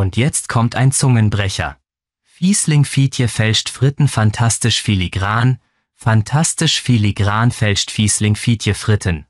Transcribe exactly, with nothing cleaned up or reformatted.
Und jetzt kommt ein Zungenbrecher. Fiesling Fietje fälscht Fritten fantastisch filigran, fantastisch filigran fälscht Fiesling Fietje Fritten.